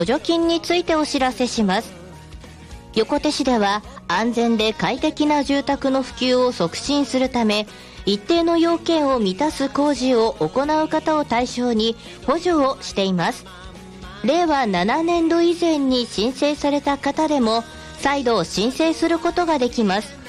補助金についてお知らせします。横手市では安全で快適な住宅の普及を促進するため、一定の要件を満たす工事を行う方を対象に補助をしています。令和7年度以前に申請された方でも再度申請することができます。